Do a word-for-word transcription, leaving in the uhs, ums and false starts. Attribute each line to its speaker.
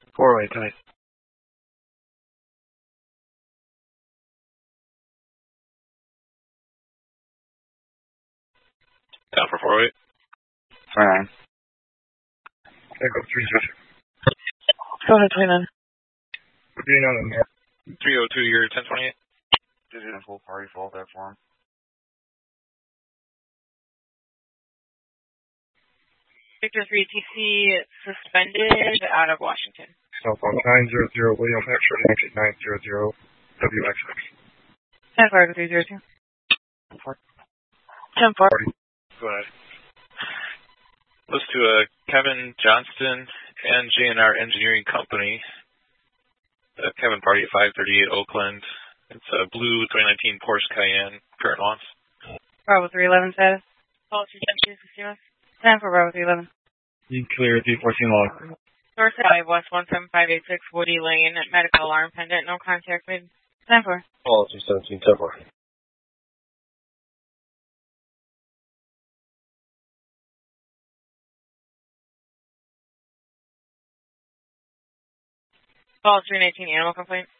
Speaker 1: Four-way tight.
Speaker 2: Down for four-way.
Speaker 3: twenty-nine.
Speaker 1: Echo three zero.
Speaker 4: Go ahead, twenty-nine.
Speaker 1: Being on the north.
Speaker 2: three oh two, you're ten twenty-eight.
Speaker 3: Just in a full party fault that for him.
Speaker 4: Victor three T C suspended out of Washington.
Speaker 1: Cell phone nine zero zero William Hampshire exit nine zero zero W X X.
Speaker 4: ten four, three zero two. ten four.
Speaker 2: Go ahead. Let's do a Kevin Johnston and J and R Engineering Company. Uh, Kevin Party at five thirty-eight Oakland. It's a blue twenty nineteen Porsche Cayenne. Current launch.
Speaker 4: Bravo three eleven status. Call two ten two ten for Bravo three eleven.
Speaker 1: You clear three fourteen log.
Speaker 4: Source five West one seven five eight six Woody Lane. Medical alarm pendant. No contact made. ten four.
Speaker 1: Call two seventeen ten four.
Speaker 4: Call three nineteen animal complaint.